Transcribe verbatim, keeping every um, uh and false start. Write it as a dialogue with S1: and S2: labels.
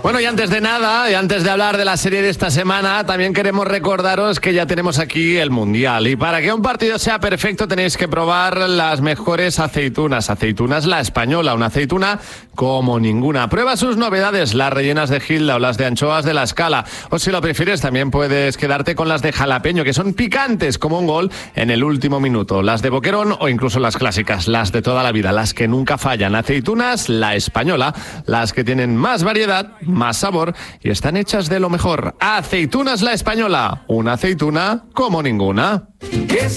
S1: Bueno, y antes de nada, y antes de hablar de la serie de esta semana, también queremos recordaros que ya tenemos aquí el Mundial. Y para que un partido sea perfecto tenéis que probar las mejores aceitunas. Aceitunas La Española, una aceituna como ninguna. Prueba sus novedades, las rellenas de Gilda o las de anchoas de La Escala. O si lo prefieres, también puedes quedarte con las de jalapeño, que son picantes como un gol en el último minuto. Las de boquerón o incluso las clásicas, las de toda la vida, las que nunca fallan. Aceitunas La Española, las que tienen más variedad, más sabor y están hechas de lo mejor. Aceitunas La Española, una aceituna como ninguna.